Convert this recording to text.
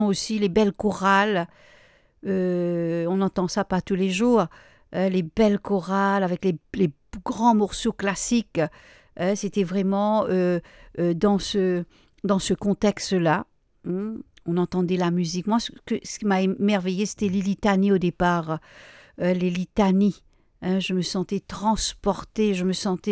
aussi les belles chorales. On n'entend ça pas tous les jours. Les belles chorales avec les grands morceaux classiques. C'était vraiment dans ce contexte-là. On entendait la musique. Moi, ce qui m'a émerveillée, c'était les litanies au départ. Les litanies. Je me sentais transportée, je me sentais